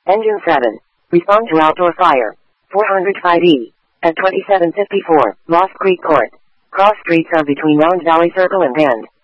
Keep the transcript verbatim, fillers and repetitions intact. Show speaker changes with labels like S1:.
S1: Engine seven. Respond to outdoor fire. four oh five E. At twenty-seven fifty-four, Lost Creek Court. Cross streets are between Round Valley Circle and Bend.